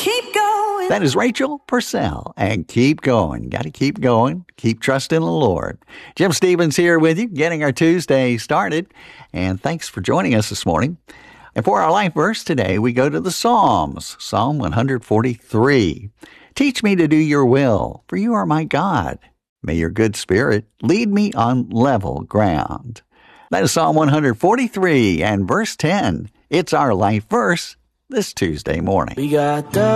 keep going. That is Rachel Purcell, and keep going. Got to keep going. Keep trusting the Lord. Jim Stevens here with you, getting our Tuesday started, and thanks for joining us this morning. And for our life verse today, we go to the Psalms, Psalm 143. Teach me to do your will, for you are my God. May your good spirit lead me on level ground. That is Psalm 143 and verse 10. It's our life verse this Tuesday morning. We got the